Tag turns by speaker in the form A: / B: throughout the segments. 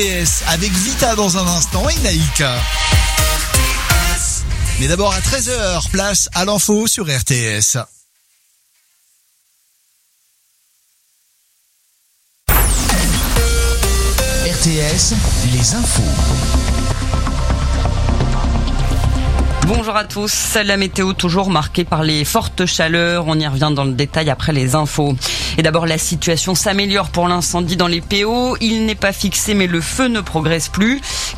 A: Avec Vita dans un instant et Naïka. Mais d'abord à 13h, place à l'info sur RTS. RTS, les infos.
B: Bonjour à tous, la météo toujours marquée par les fortes chaleurs, on y revient dans le détail après les infos. Et d'abord la situation s'améliore pour l'incendie dans les PO, il n'est pas fixé mais le feu ne progresse plus.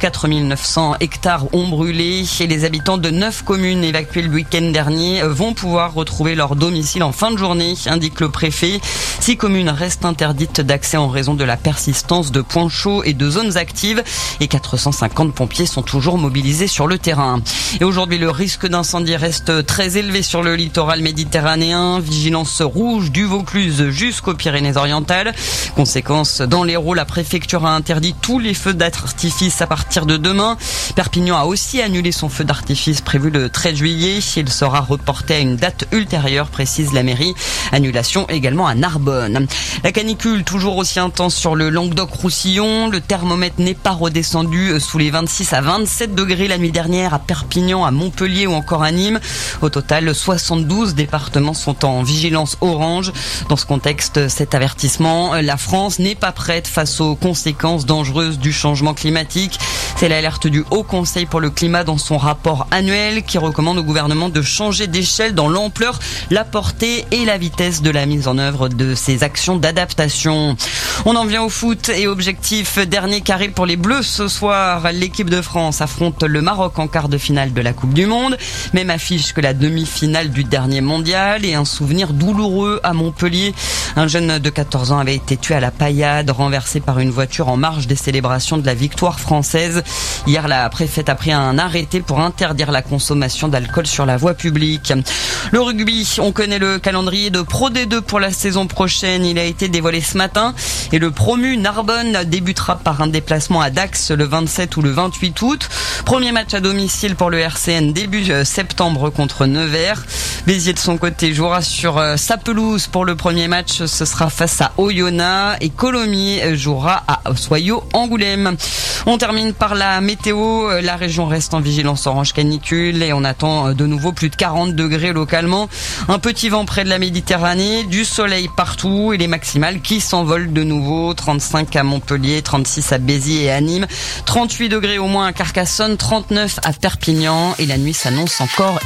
B: 4900 hectares ont brûlé et les habitants de 9 communes évacuées le week-end dernier vont pouvoir retrouver leur domicile en fin de journée, indique le préfet. 6 communes restent interdites d'accès en raison de la persistance de points chauds et de zones actives et 450 pompiers sont toujours mobilisés sur le terrain. Et aujourd'hui, le risque d'incendie reste très élevé sur le littoral méditerranéen. Vigilance rouge du Vaucluse jusqu'aux Pyrénées-Orientales. Conséquence, dans l'Hérault, la préfecture a interdit tous les feux d'artifice à partir de demain. Perpignan a aussi annulé son feu d'artifice prévu le 13 juillet. Il sera reporté à une date ultérieure, précise la mairie. Annulation également à Narbonne. La canicule toujours aussi intense sur le Languedoc-Roussillon. Le thermomètre n'est pas redescendu sous les 26 à 27 degrés la nuit dernière à Perpignan, à Montpellier ou encore à Nîmes. Au total, 72 départements sont en vigilance orange. Dans ce contexte, cet avertissement, la France n'est pas prête face aux conséquences dangereuses du changement climatique. C'est l'alerte du Haut Conseil pour le climat dans son rapport annuel qui recommande au gouvernement de changer d'échelle dans l'ampleur, la portée et la vitesse de la mise en œuvre de ces actions d'adaptation. On en vient au foot et objectif dernier carré pour les Bleus ce soir. L'équipe de France affronte le Maroc en quart de finale de la Coupe du Monde. Même affiche que la demi-finale du dernier mondial et un souvenir douloureux à Montpellier. Un jeune de 14 ans avait été tué à la paillade, renversé par une voiture en marge des célébrations de la victoire française. Hier, la préfète a pris un arrêté pour interdire la consommation d'alcool sur la voie publique. Le rugby, on connaît le calendrier de Pro D2 pour la saison prochaine. Il a été dévoilé ce matin et le promu Narbonne débutera par un déplacement à Dax le 27 ou le 28 août. Premier match à domicile pour le RCN début septembre contre Nevers. Béziers de son côté jouera sur sa pelouse pour le premier match. Ce sera face à Oyonnax et Colomiers jouera à Soyaux-Angoulême. On termine par la météo. La région reste en vigilance orange canicule et on attend de nouveau plus de 40 degrés localement. Un petit vent près de la Méditerranée, du soleil partout et les maximales qui s'envolent de nouveau. 35 à Montpellier, 36 à Béziers et à Nîmes, 38 degrés au moins à Carcassonne, 39 à Perpignan et la nuit s'annonce encore